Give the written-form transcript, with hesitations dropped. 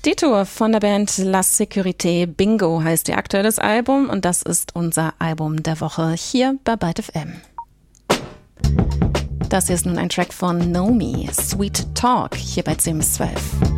Detour von der Band La Sécurité. Bingo heißt ihr aktuelles Album und das ist unser Album der Woche hier bei Byte FM. Das hier ist nun ein Track von Nomi, Sweet Talk, hier bei 10 bis 12.